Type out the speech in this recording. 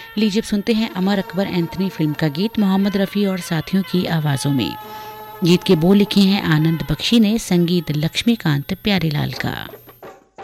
लीजिए सुनते हैं अमर अकबर एंथनी फिल्म का गीत मोहम्मद रफ़ी और साथियों की आवाज़ों में। गीत के बोल लिखे हैं आनंद बख्शी ने, संगीत लक्ष्मीकांत प्यारेलाल का।